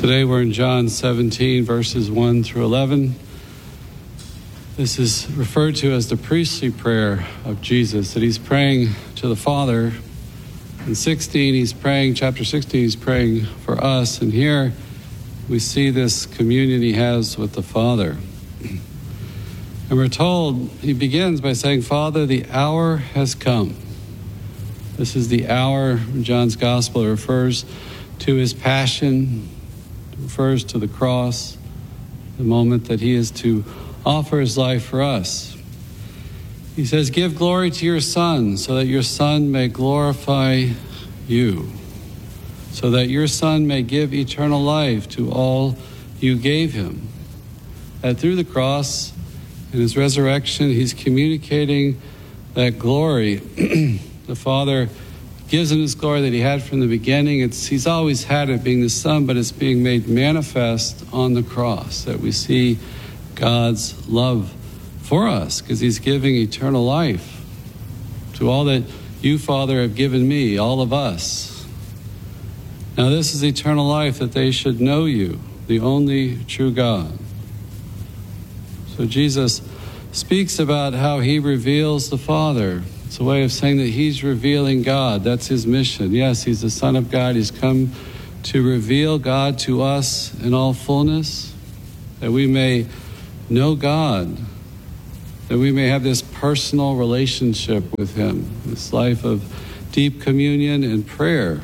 Today we're in John 17, verses 1 through 11. This is referred to as the priestly prayer of Jesus, that he's praying to the Father. In 16, chapter 16, he's praying for us. And here we see this communion he has with the Father. And we're told, he begins by saying, Father, the hour has come. This is the hour in John's Gospel. It refers to his passion, it refers to the cross, the moment that he is to offer his life for us. He says, give glory to your Son, so that your Son may glorify you, so that your Son may give eternal life to all you gave him. That through the cross and his resurrection, he's communicating that glory. The Father gives him this glory that he had from the beginning. He's always had it, being the Son, but it's being made manifest on the cross, that we see God's love for us, because he's giving eternal life to all that you, Father, have given me, all of us. Now this is eternal life, that they should know you, the only true God. So Jesus speaks about how he reveals the Father. It's a way of saying that he's revealing God. That's his mission. Yes, he's the Son of God. He's come to reveal God to us in all fullness, that we may know God, that we may have this personal relationship with him, this life of deep communion and prayer.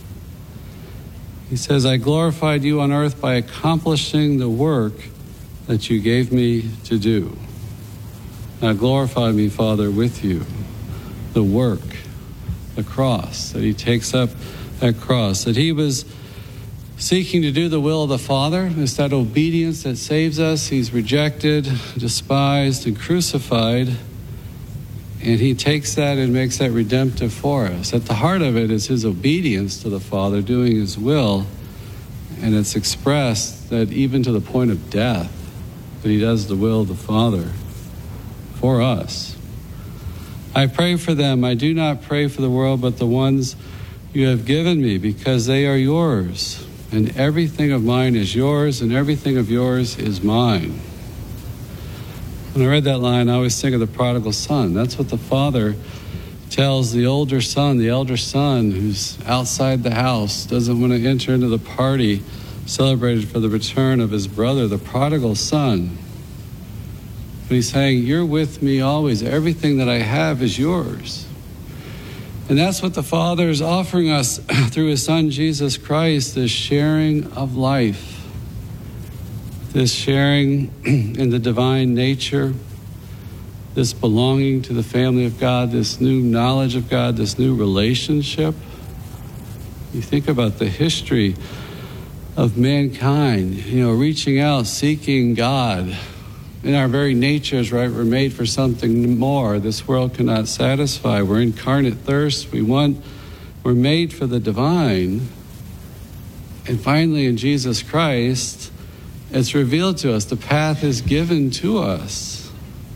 He says, I glorified you on earth by accomplishing the work that you gave me to do. Now glorify me, Father, with you. The work, the cross, that he takes up that cross, that he was seeking to do the will of the Father. It's that obedience that saves us. He's rejected, despised, and crucified, and he takes that and makes that redemptive for us. At the heart of it is his obedience to the Father, doing his will, and it's expressed that even to the point of death, that he does the will of the Father for us. I pray for them. I do not pray for the world, but the ones you have given me, because they are yours. And everything of mine is yours, and everything of yours is mine. When I read that line, I always think of the prodigal son. That's what the father tells the older son, the elder son who's outside the house, doesn't want to enter into the party celebrated for the return of his brother, the prodigal son. But he's saying, you're with me always. Everything that I have is yours. And that's what the Father is offering us through his Son, Jesus Christ, this sharing of life, this sharing in the divine nature, this belonging to the family of God, this new knowledge of God, this new relationship. You think about the history of mankind, reaching out, seeking God. In our very natures, right, we're made for something more. This world cannot satisfy. We're incarnate thirst. We're made for the divine. And finally, in Jesus Christ, it's revealed to us. The path is given to us.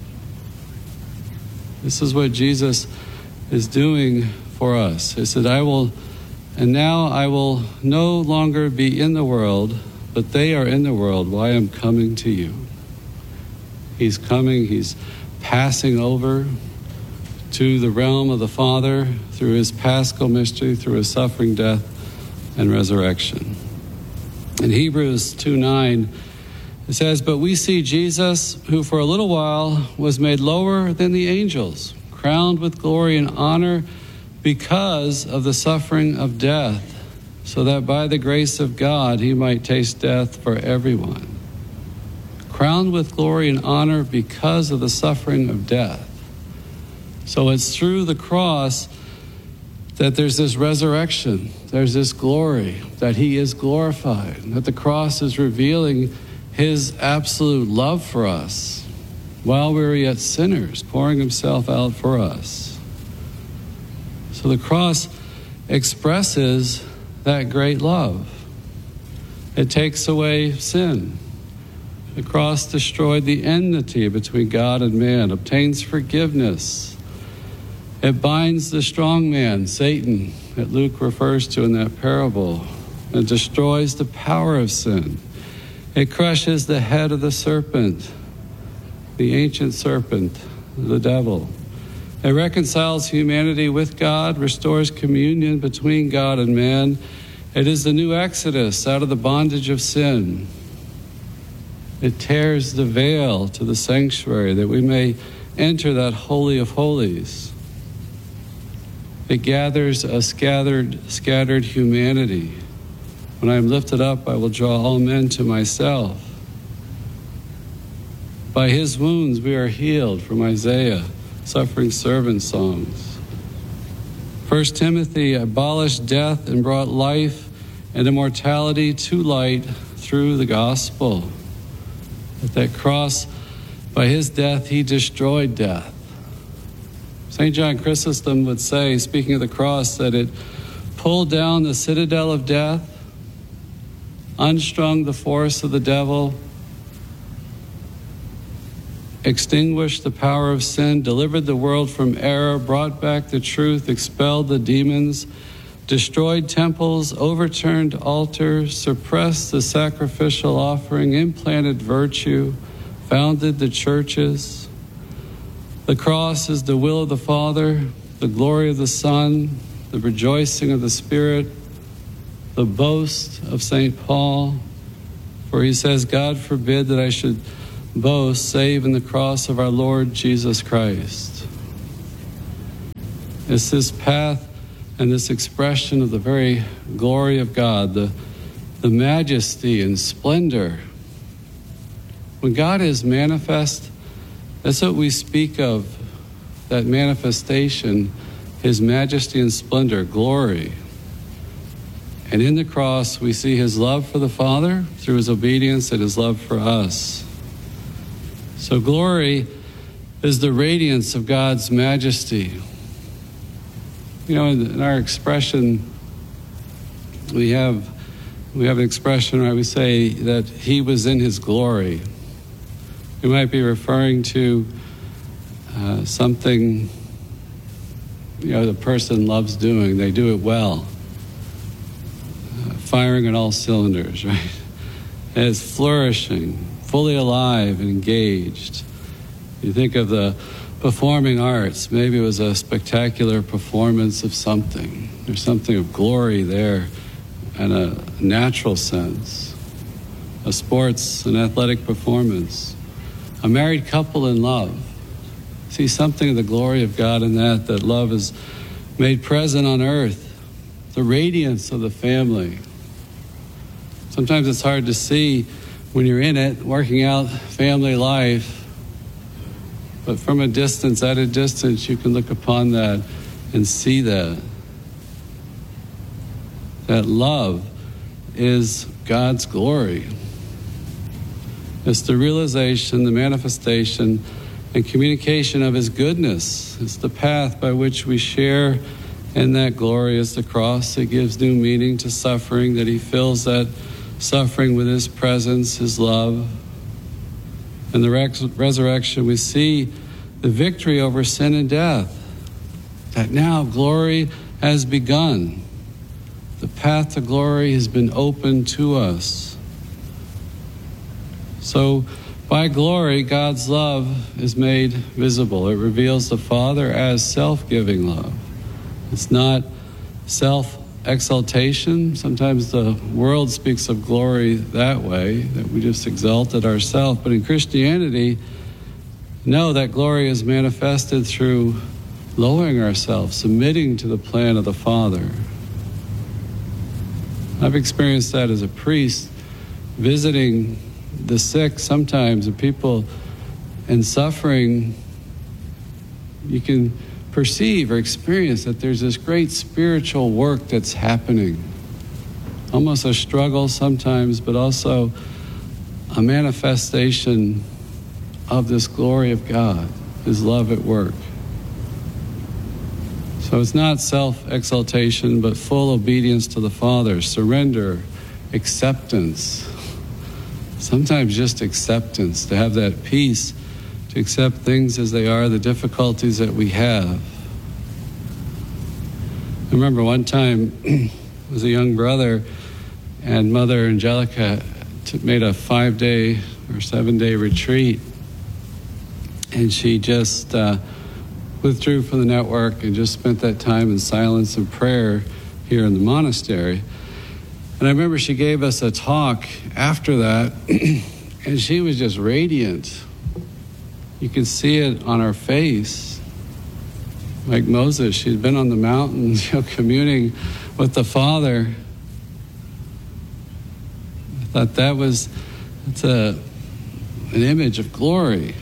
This is what Jesus is doing for us. He said, now I will no longer be in the world, but they are in the world. Why I'm coming to you. He's coming, he's passing over to the realm of the Father through his paschal mystery, through his suffering, death, and resurrection. In Hebrews 2:9, it says, but we see Jesus, who for a little while was made lower than the angels, crowned with glory and honor because of the suffering of death, so that by the grace of God he might taste death for everyone. Crowned with glory and honor because of the suffering of death. So it's through the cross that there's this resurrection, there's this glory, that he is glorified, that the cross is revealing his absolute love for us while we were yet sinners, pouring himself out for us. So the cross expresses that great love. It takes away sin. The cross destroyed the enmity between God and man, obtains forgiveness. It binds the strong man, Satan, that Luke refers to in that parable. It destroys the power of sin. It crushes the head of the serpent, the ancient serpent, the devil. It reconciles humanity with God, restores communion between God and man. It is the new exodus out of the bondage of sin. It tears the veil to the sanctuary that we may enter that Holy of Holies. It gathers a scattered humanity. When I am lifted up, I will draw all men to myself. By his wounds we are healed, from Isaiah, suffering servant songs. 1 Timothy abolished death and brought life and immortality to light through the gospel. At that cross, by his death, he destroyed death. St. John Chrysostom would say, speaking of the cross, that it pulled down the citadel of death, unstrung the force of the devil, extinguished the power of sin, delivered the world from error, brought back the truth, expelled the demons, destroyed temples, overturned altars, suppressed the sacrificial offering, implanted virtue, founded the churches. The cross is the will of the Father, the glory of the Son, the rejoicing of the Spirit, the boast of St. Paul. For he says, God forbid that I should boast save in the cross of our Lord Jesus Christ. It's this path and this expression of the very glory of God, the majesty and splendor. When God is manifest, that's what we speak of, that manifestation, his majesty and splendor, glory. And in the cross, we see his love for the Father through his obedience and his love for us. So glory is the radiance of God's majesty. You know, in our expression, we have an expression where we say that he was in his glory. We might be referring to something, the person loves doing. They do it well. Firing on all cylinders, right? And it's flourishing, fully alive and engaged. You think of the performing arts. Maybe it was a spectacular performance of something. There's something of glory there in a natural sense. A sports and athletic performance. A married couple in love. See something of the glory of God in that love is made present on earth. The radiance of the family. Sometimes it's hard to see when you're in it, working out family life. But from a distance, at a distance, you can look upon that and see that. That love is God's glory. It's the realization, the manifestation, and communication of his goodness. It's the path by which we share in that glory. It's the cross that gives new meaning to suffering, that he fills that suffering with his presence, his love. In the resurrection, we see the victory over sin and death. That now glory has begun. The path to glory has been opened to us. So, by glory, God's love is made visible. It reveals the Father as self-giving love. It's not self-exaltation. Sometimes the world speaks of glory that way, that we just exalted ourselves. But in Christianity, no, that glory is manifested through lowering ourselves, submitting to the plan of the Father. I've experienced that as a priest, visiting the sick sometimes, and people in suffering. You can perceive or experience that there's this great spiritual work that's happening. Almost a struggle sometimes, but also a manifestation of this glory of God, his love at work. So it's not self-exaltation, but full obedience to the Father, surrender, acceptance. Sometimes just acceptance, to have that peace, to accept things as they are, the difficulties that we have. I remember one time, as a young brother, And Mother Angelica made a 5-day or 7-day retreat, and she just withdrew from the network and just spent that time in silence and prayer here in the monastery. And I remember she gave us a talk after that, and she was just radiant. You could see it on her face. Like Moses, she'd been on the mountain, communing with the Father. I thought it's an image of glory.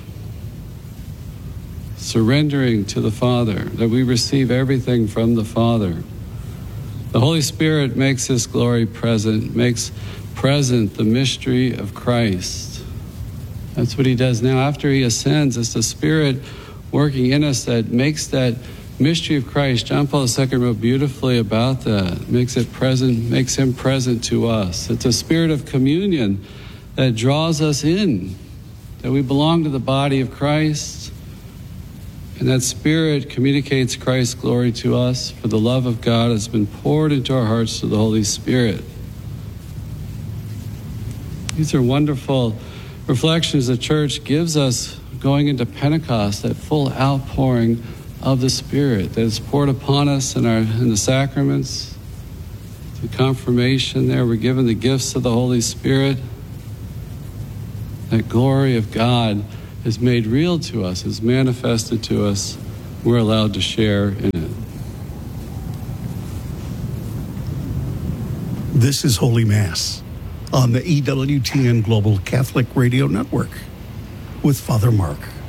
Surrendering to the Father, that we receive everything from the Father. The Holy Spirit makes this glory present, makes present the mystery of Christ. That's what he does now. After he ascends, it's the Spirit working in us that makes that mystery of Christ. John Paul II wrote beautifully about that. Makes it present, makes him present to us. It's a spirit of communion that draws us in, that we belong to the body of Christ. And that Spirit communicates Christ's glory to us, for the love of God has been poured into our hearts through the Holy Spirit. These are wonderful reflections the Church gives us going into Pentecost, that full outpouring of the Spirit that is poured upon us in the sacraments, the confirmation there. We're given the gifts of the Holy Spirit. That glory of God is made real to us, is manifested to us. We're allowed to share in it. This is Holy Mass on the EWTN Global Catholic Radio Network with Father Mark.